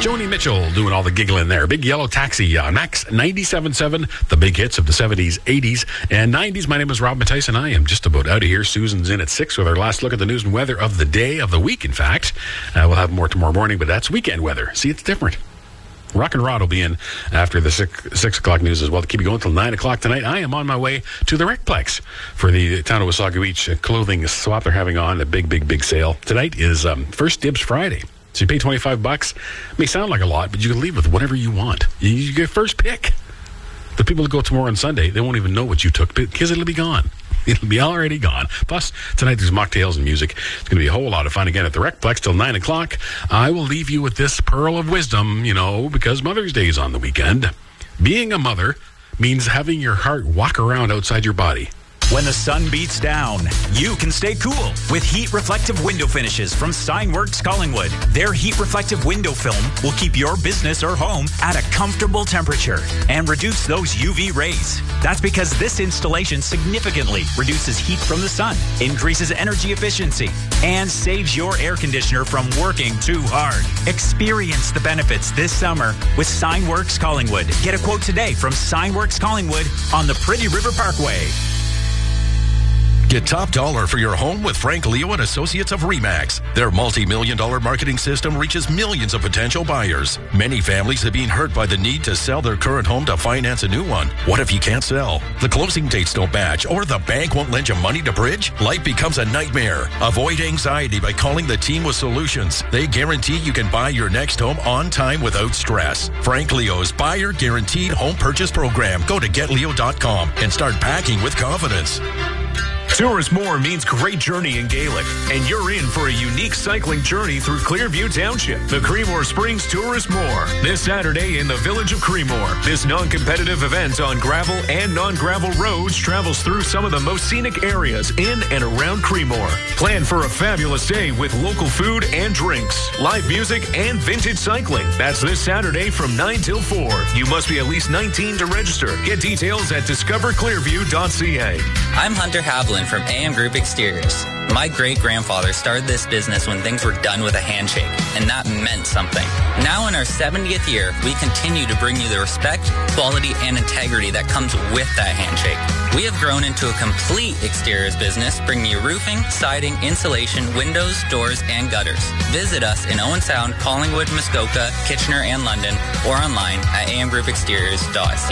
Joni Mitchell doing all the giggling there. Big Yellow Taxi on Max 97.7, the big hits of the 70s, 80s, and 90s. My name is Rob Matthijs. I am just about out of here. Susan's in at 6 with our last look at the news and weather of the day, of the week, in fact. We'll have more tomorrow morning, but that's weekend weather. See, it's different. Rock and Rod will be in after the 6 o'clock news as well to keep you going until 9 o'clock tonight. I am on my way to the Recplex for the Town of Wasaga Beach clothing swap they're having on, a big sale. Tonight is First Dibs Friday. So you pay $25. May sound like a lot, but you can leave with whatever you want. You get first pick. The people that go tomorrow on Sunday, they won't even know what you took because it'll be gone. It'll be already gone. Plus, tonight there's mocktails and music. It's going to be a whole lot of fun again at the Recplex till 9 o'clock. I will leave you with this pearl of wisdom, because Mother's Day is on the weekend. Being a mother means having your heart walk around outside your body. When the sun beats down, you can stay cool with heat-reflective window finishes from Signworks Collingwood. Their heat-reflective window film will keep your business or home at a comfortable temperature and reduce those UV rays. That's because this installation significantly reduces heat from the sun, increases energy efficiency, and saves your air conditioner from working too hard. Experience the benefits this summer with Signworks Collingwood. Get a quote today from Signworks Collingwood on the Pretty River Parkway. Get top dollar for your home with Frank Leo and Associates of RE/MAX. Their multi-million-dollar marketing system reaches millions of potential buyers. Many families have been hurt by the need to sell their current home to finance a new one. What if you can't sell? The closing dates don't match, or the bank won't lend you money to bridge? Life becomes a nightmare. Avoid anxiety by calling the team with solutions. They guarantee you can buy your next home on time without stress. Frank Leo's Buyer Guaranteed Home Purchase Program. Go to getleo.com and start packing with confidence. Tourist More means great journey in Gaelic, and you're in for a unique cycling journey through Clearview Township. The Creemore Springs Tourist More, this Saturday in the village of Creemore. This non-competitive event on gravel and non-gravel roads travels through some of the most scenic areas in and around Creemore. Plan for a fabulous day with local food and drinks, live music, and vintage cycling. That's this Saturday from 9 till 4. You must be at least 19 to register. Get details at discoverclearview.ca. I'm Hunter Havlin from AM Group Exteriors. My great-grandfather started this business when things were done with a handshake, and that meant something. Now in our 70th year, we continue to bring you the respect, quality, and integrity that comes with that handshake. We have grown into a complete exteriors business, bringing you roofing, siding, insulation, windows, doors, and gutters. Visit us in Owen Sound, Collingwood, Muskoka, Kitchener, and London, or online at amgroupexteriors.ca.